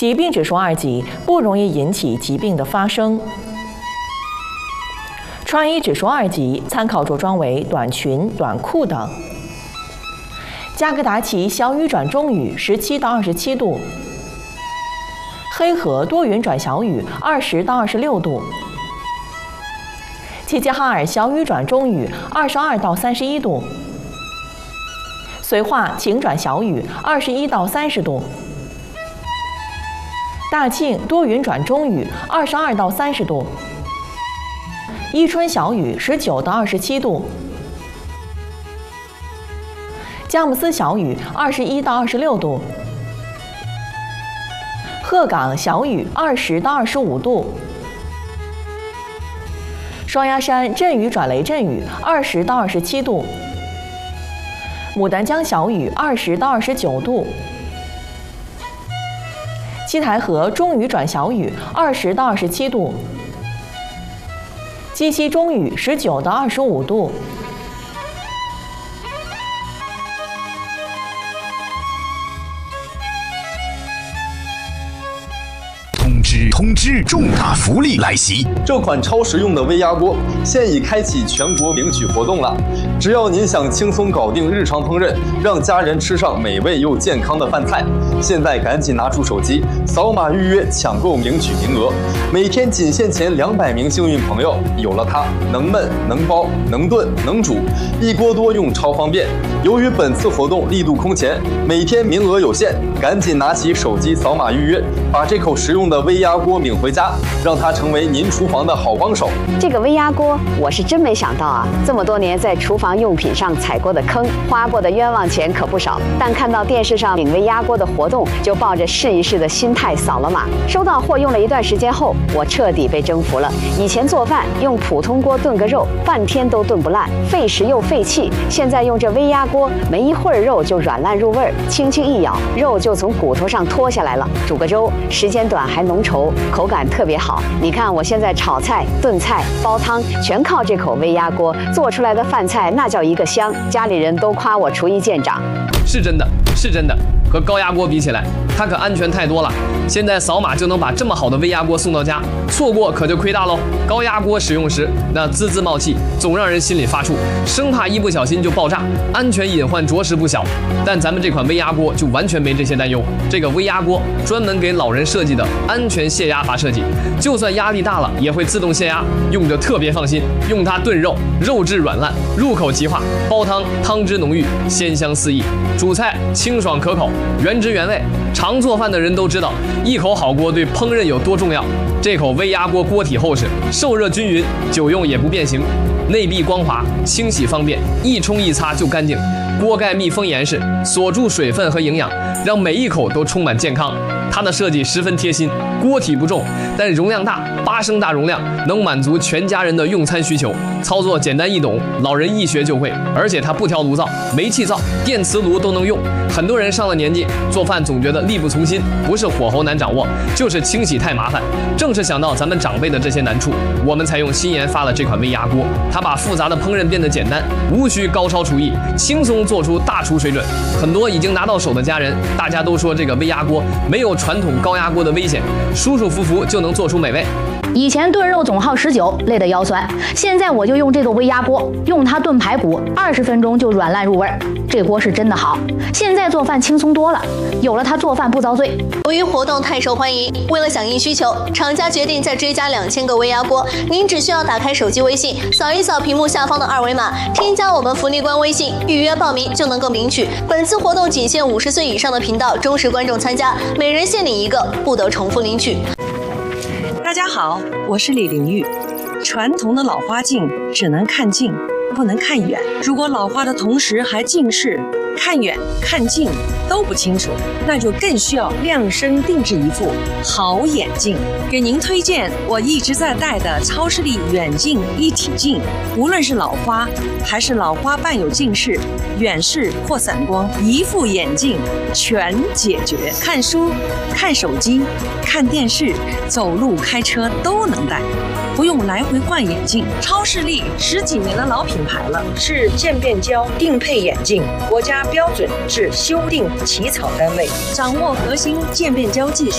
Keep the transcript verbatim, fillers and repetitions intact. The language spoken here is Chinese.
疾病指数二级，不容易引起疾病的发生。穿衣指数二级，参考着装为短裙、短裤等。加格达奇小雨转中雨，十七到二十七度。黑河多云转小雨，二十到二十六度。齐齐哈尔小雨转中雨，二十二到三十一度。绥化晴转小雨，二十一到三十度。大庆多云转中雨，二十二到三十度。伊春小雨，十九到二十七度。佳木斯小雨，二十一到二十六度。鹤岗小雨，二十到二十五度。双鸭山阵雨转雷阵雨，二十到二十七度。牡丹江小雨，二十到二十九度。七台河中雨转小雨，二十到二十七度。鸡西中雨，十九到二十五度。 通知通知，重大福利来袭！ 这款超实用的微压锅现已开启全国领取活动了。只要您想轻松搞定日常烹饪，让家人吃上美味又健康的饭菜，现在赶紧拿出手机，扫码预约抢购领取名额。每天仅限前两百名幸运朋友，有了它，能焖能包能炖能煮，一锅多用超方便。由于本次活动力度空前，每天名额有限，赶紧拿起手机扫码预约，把这口实用的微压锅领回家，让它成为您厨房的好帮手。 这个微压锅，我是真没想到啊！这么多年在厨房用品上踩过的坑，花过的冤枉钱可不少。但看到电视上领微压锅的活动，就抱着试一试的心态扫了码。收到货用了一段时间后，我彻底被征服了。以前做饭用普通锅炖个肉，半天都炖不烂，费时又费气。现在用这微压锅，没一会儿肉就软烂入味儿，轻轻一咬，肉就从骨头上脱下来了。煮个粥，时间短还浓稠，口感特别好。你看我现在炒菜、炖菜、煲汤，全靠这口微压锅做出来的饭菜，那叫一个香。家里人都夸我厨艺见长。 是真的，是真的。和高压锅比起来，它可安全太多了。现在扫码就能把这么好的微压锅送到家，错过可就亏大喽。高压锅使用时，那滋滋冒气，总让人心里发怵，生怕一不小心就爆炸，安全隐患着实不小。但咱们这款微压锅就完全没这些担忧。这个微压锅专门给老人设计的安全泄压阀设计，就算压力大了也会自动泄压，用着特别放心。用它炖肉，肉质软烂，入口即化；煲汤，汤汁浓郁，鲜香四溢；煮菜清爽可口，原汁原味。常做饭的人都知道，一口好锅对烹饪有多重要。这口微压锅锅体厚实，受热均匀，久用也不变形，内壁光滑，清洗方便，一冲一擦就干净。锅盖密封严实，锁住水分和营养，让每一口都充满健康。它的设计十分贴心，锅体不重，但容量大，八升大容量，能满足全家人的用餐需求。操作简单易懂，老人一学就会。而且它不调炉灶，煤气灶、电磁炉都能用。很多人上了年纪，做饭总觉得力不从心，不是火候难掌握，就是清洗太麻烦。正是想到咱们长辈的这些难处，我们才用新研发了这款微压锅。它把复杂的烹饪变得简单，无需高超厨艺，轻松做出大厨水准。很多已经拿到手的家人，大家都说这个微压锅没有传统高压锅的危险，舒舒服服就能做出美味。 以前炖肉总耗十九，累得腰酸。现在我就用这个微压锅，用它炖排骨，二十分钟就软烂入味儿。这锅是真的好，现在做饭轻松多了。有了它，做饭不遭罪。 由于活动太受欢迎，为了响应需求，厂家决定再追加两千个微压锅。您只需要打开手机微信，扫一扫屏幕下方的二维码，添加我们福利官微信，预约报名就能够领取。本次活动仅限五十岁以上的频道忠实观众参加，每人限领一个，不得重复领取。 大家好，我是李玲玉。传统的老花镜只能看近，不能看远。如果老花的同时还近视，看远看近都不清楚，那就更需要量身定制一副好眼镜。给您推荐我一直在戴的超视力远近一体镜，无论是老花还是老花伴有近视、远视或散光，一副眼镜全解决。看书、看手机、看电视、走路、开车都能戴，不用来回换眼镜。超视力十几年的老品牌了，是渐变焦定配眼镜国家标准制修订起草单位，掌握核心渐变焦技术。